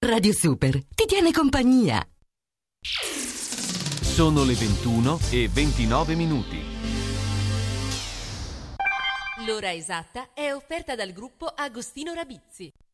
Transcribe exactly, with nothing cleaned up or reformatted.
Radio Super ti tiene compagnia. Sono le ventuno e ventinove minuti. L'ora esatta è offerta dal gruppo Agostino Rabizzi.